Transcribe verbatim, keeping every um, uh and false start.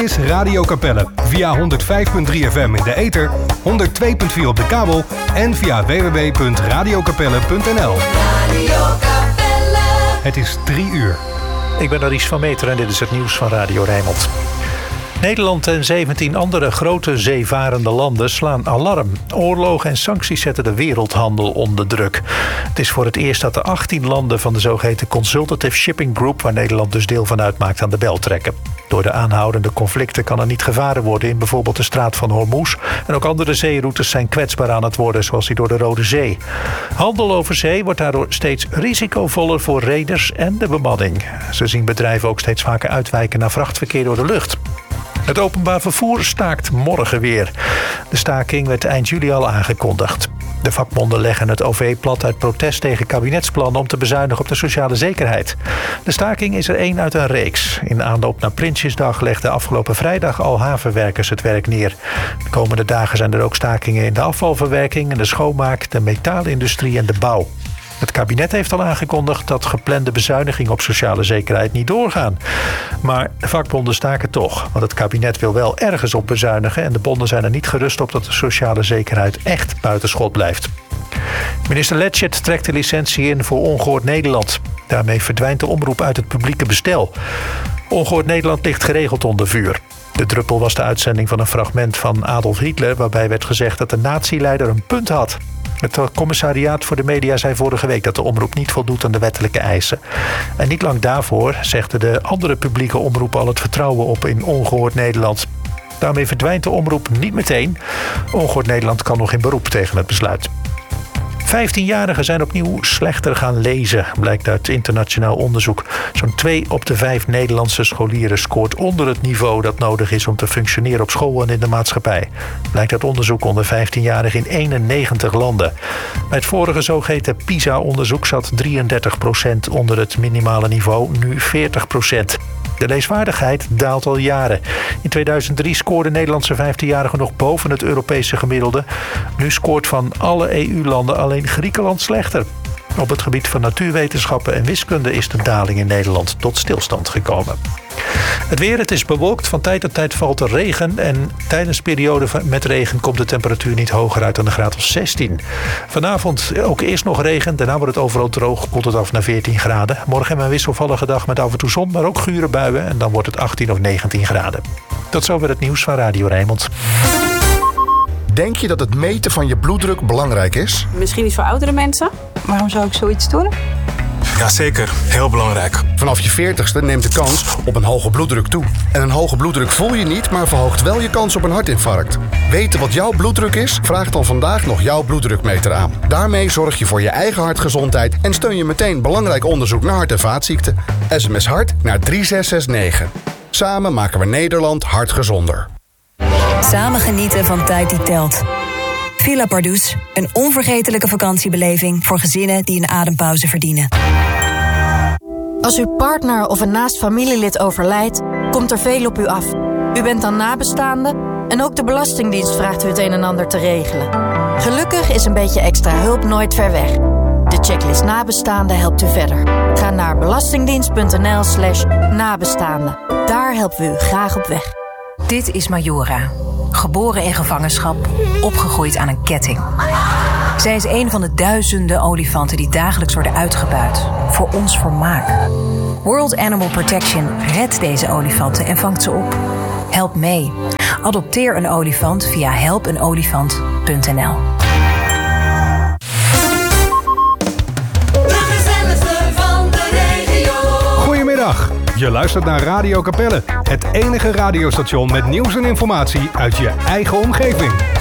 is Radio Capelle. Via honderd vijf komma drie F M in de ether, honderd twee komma vier op de kabel en via w w w punt radio capelle punt n l. Radio Capelle. Het is drie uur. Ik ben Aries van Meter en dit is het nieuws van Radio Rijnmond. Nederland en zeventien andere grote zeevarende landen slaan alarm. Oorlogen en sancties zetten de wereldhandel onder druk. Het is voor het eerst dat de achttien landen van de zogeheten Consultative Shipping Group, waar Nederland dus deel van uitmaakt, aan de bel trekken. Door de aanhoudende conflicten kan er niet gevaren worden in bijvoorbeeld de straat van Hormuz. En ook andere zeeroutes zijn kwetsbaar aan het worden, zoals die door de Rode Zee. Handel over zee wordt daardoor steeds risicovoller voor reders en de bemanning. Ze zien bedrijven ook steeds vaker uitwijken naar vrachtverkeer door de lucht. Het openbaar vervoer staakt morgen weer. De staking werd eind juli al aangekondigd. De vakbonden leggen het O V plat uit protest tegen kabinetsplannen om te bezuinigen op de sociale zekerheid. De staking is er één uit een reeks. In aanloop naar Prinsjesdag legden afgelopen vrijdag al havenwerkers het werk neer. De komende dagen zijn er ook stakingen in de afvalverwerking, in de schoonmaak, de metaalindustrie en de bouw. Het kabinet heeft al aangekondigd dat geplande bezuinigingen op sociale zekerheid niet doorgaan. Maar de vakbonden staken toch, want het kabinet wil wel ergens op bezuinigen en de bonden zijn er niet gerust op dat de sociale zekerheid echt buitenschot blijft. Minister Letchert trekt de licentie in voor Ongehoord Nederland. Daarmee verdwijnt de omroep uit het publieke bestel. Ongehoord Nederland ligt geregeld onder vuur. De druppel was de uitzending van een fragment van Adolf Hitler, waarbij werd gezegd dat de nazi-leider een punt had. Het commissariaat voor de media zei vorige week dat de omroep niet voldoet aan de wettelijke eisen. En niet lang daarvoor zegden de andere publieke omroepen al het vertrouwen op in Ongehoord Nederland. Daarmee verdwijnt de omroep niet meteen. Ongehoord Nederland kan nog in beroep tegen het besluit. vijftienjarigen zijn opnieuw slechter gaan lezen, blijkt uit internationaal onderzoek. Zo'n twee op de vijf Nederlandse scholieren scoort onder het niveau dat nodig is om te functioneren op school en in de maatschappij. Blijkt uit onderzoek onder vijftienjarigen in eenennegentig landen. Bij het vorige zogeheten PISA-onderzoek zat drieëndertig procent onder het minimale niveau, nu veertig procent. De leesvaardigheid daalt al jaren. In tweeduizend drie scoorden Nederlandse vijftienjarigen nog boven het Europese gemiddelde. Nu scoort van alle E U-landen alleen Griekenland slechter. Op het gebied van natuurwetenschappen en wiskunde is de daling in Nederland tot stilstand gekomen. Het weer, het is bewolkt. Van tijd tot tijd valt er regen. En tijdens perioden met regen komt de temperatuur niet hoger uit dan een graad of zestien. Vanavond ook eerst nog regen. Daarna wordt het overal droog. Koelt het af naar veertien graden. Morgen hebben we een wisselvallige dag met af en toe zon, maar ook gure buien. En dan wordt het achttien of negentien graden. Tot zover het nieuws van Radio Rijnmond. Denk je dat het meten van je bloeddruk belangrijk is? Misschien iets voor oudere mensen. Waarom zou ik zoiets doen? Jazeker, heel belangrijk. Vanaf je veertigste neemt de kans op een hoge bloeddruk toe. En een hoge bloeddruk voel je niet, maar verhoogt wel je kans op een hartinfarct. Weten wat jouw bloeddruk is? Vraag dan vandaag nog jouw bloeddrukmeter aan. Daarmee zorg je voor je eigen hartgezondheid en steun je meteen belangrijk onderzoek naar hart- en vaatziekten. S M S hart naar drie zes zes negen. Samen maken we Nederland hartgezonder. Samen genieten van tijd die telt. Villa Pardoes, een onvergetelijke vakantiebeleving voor gezinnen die een adempauze verdienen. Als uw partner of een naast familielid overlijdt, komt er veel op u af. U bent dan nabestaande en ook de Belastingdienst vraagt u het een en ander te regelen. Gelukkig is een beetje extra hulp nooit ver weg. De checklist nabestaande helpt u verder. Ga naar belastingdienst.nl slash nabestaande. Daar helpen we u graag op weg. Dit is Majora. Geboren in gevangenschap, opgegroeid aan een ketting. Zij is een van de duizenden olifanten die dagelijks worden uitgebuit. Voor ons vermaak. World Animal Protection redt deze olifanten en vangt ze op. Help mee. Adopteer een olifant via help een olifant punt n l. Goedemiddag. Je luistert naar Radio Capelle, het enige radiostation met nieuws en informatie uit je eigen omgeving.